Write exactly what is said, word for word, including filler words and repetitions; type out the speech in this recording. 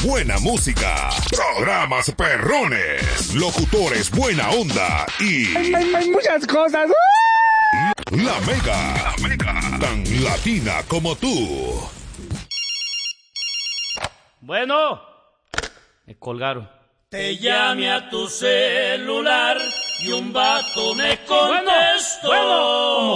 buena música, programas perrones, locutores buena onda y... Hay, hay, hay muchas cosas. La Mega, la Mega, tan latina como tú. Bueno, me colgaron. Te llamé a tu celular y un vato me contestó. Bueno, bueno.